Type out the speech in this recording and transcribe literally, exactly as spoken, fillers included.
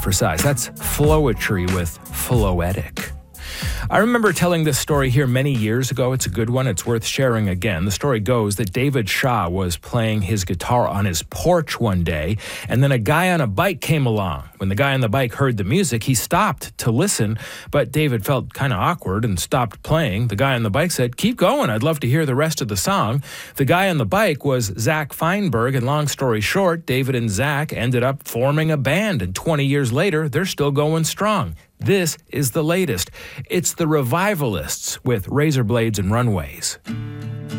precise. That's flowetry with floetic. I remember telling this story here many years ago. It's a good one. It's worth sharing again. The story goes that David Shaw was playing his guitar on his porch one day, and then a guy on a bike came along. When the guy on the bike heard the music, he stopped to listen, but David felt kind of awkward and stopped playing. The guy on the bike said, "Keep going. I'd love to hear the rest of the song." The guy on the bike was Zach Feinberg, and long story short, David and Zach ended up forming a band, and twenty years later, they're still going strong. This is the latest. It's the Revivalists with Razor Blades and Runways.